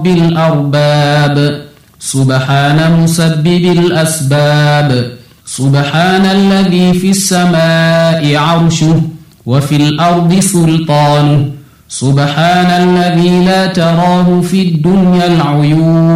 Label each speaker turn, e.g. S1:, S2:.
S1: رب الأرباب سبحان مسبب الأسباب سبحان الذي في السماء عرشه وفي الأرض سلطانه سبحان الذي لا تراه في الدنيا العيون